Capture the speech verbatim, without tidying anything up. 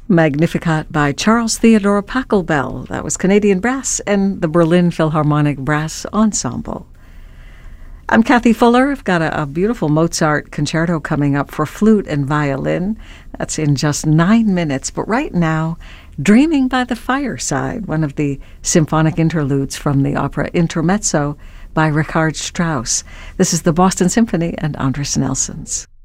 Magnificat by Charles Theodore Pachelbel. That was Canadian Brass and the Berlin Philharmonic Brass Ensemble. I'm Kathy Fuller. I've got a, a beautiful Mozart concerto coming up for flute and violin. That's in just nine minutes. But right now, Dreaming by the Fireside, one of the symphonic interludes from the opera Intermezzo by Richard Strauss. This is the Boston Symphony and Andris Nelsons.